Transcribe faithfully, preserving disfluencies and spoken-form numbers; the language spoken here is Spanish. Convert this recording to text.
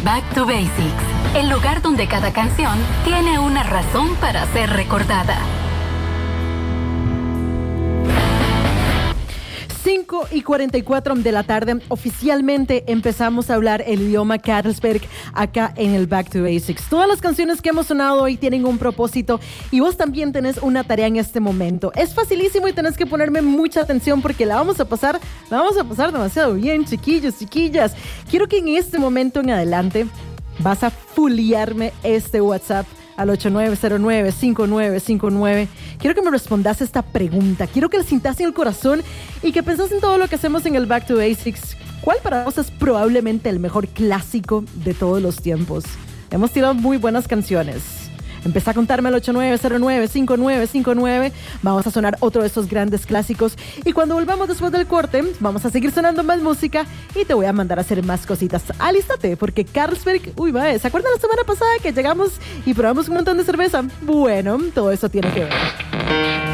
Back to Basics, el lugar donde cada canción tiene una razón para ser recordada. cinco y cuarenta y cuatro de la tarde, oficialmente empezamos a hablar el idioma Carlsberg acá en el Back to Basics. Todas las canciones que hemos sonado hoy tienen un propósito y vos también tenés una tarea en este momento. Es facilísimo y tenés que ponerme mucha atención porque la vamos a pasar, la vamos a pasar demasiado bien, chiquillos, chiquillas. Quiero que en este momento en adelante vas a fulearme este WhatsApp al ocho nueve cero nueve, cinco nueve cinco nueve. Quiero que me respondas esta pregunta. Quiero que la sintas en el corazón y que pensás en todo lo que hacemos en el Back to Basics. ¿Cuál para vos es probablemente el mejor clásico de todos los tiempos? Hemos tirado muy buenas canciones. Empezá a contarme al ocho nueve cero nueve, cinco nueve cinco nueve. Vamos a sonar otro de esos grandes clásicos. Y cuando volvamos después del corte, vamos a seguir sonando más música y te voy a mandar a hacer más cositas. Alístate, porque Carlsberg, uy, va, ¿se acuerdan la semana pasada que llegamos y probamos un montón de cerveza? Bueno, todo eso tiene que ver.